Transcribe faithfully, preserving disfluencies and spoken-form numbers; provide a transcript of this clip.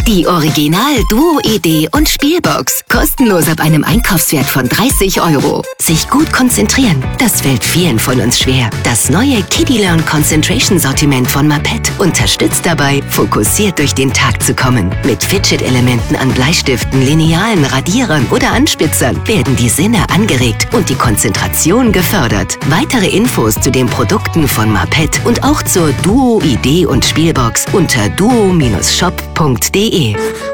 Die Original-Duo-Idee und Spielbox. Kostenlos ab einem Einkaufswert von dreißig Euro. Sich gut konzentrieren, das fällt vielen von uns schwer. Das neue Kiddie Learn Concentration Sortiment von Maped unterstützt dabei, fokussiert durch den Tag zu kommen. Mit Fidget-Elementen an Bleistiften, Linealen, Radierern oder Anspitzern werden die Sinne angeregt und die Konzentration gefördert. Weitere Infos zu den Produkten von Maped und auch zur Duo-Idee und Spielbox unter duo Bindestrich shop punkt de.